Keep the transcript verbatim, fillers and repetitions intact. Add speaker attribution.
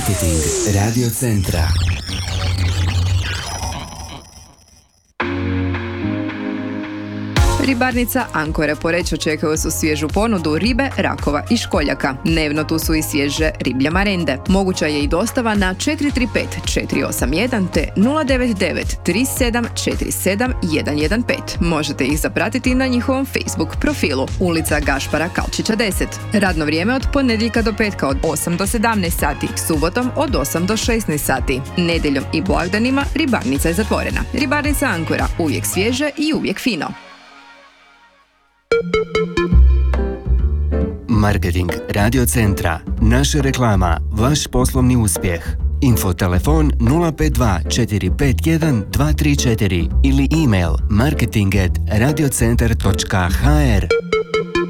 Speaker 1: Marketing Radio Centra.
Speaker 2: Ribarnica Ankora Poreč očekuje su svježu ponudu ribe, rakova i školjaka. Dnevno tu su i svježe riblje marende. Moguća je i dostava na četiri tri pet četiri osam jedan te nula devet devet tri sedam četiri sedam jedan jedan pet. Možete ih zapratiti na njihovom Facebook profilu ulica Gašpara Kalčića deset. Radno vrijeme od ponedjeljka do petka od osam do sedamnaest sati, subotom od osam do šesnaest sati. Nedjeljom i blagdanima ribarnica je zatvorena. Ribarnica Ankora, uvijek svježe i uvijek fino.
Speaker 1: Marketing Radio Centra. Naša reklama, vaš poslovni uspjeh. Info telefon nula pet dva četiri pet jedan dva tri četiri ili email marketing at radiocentar točka h r.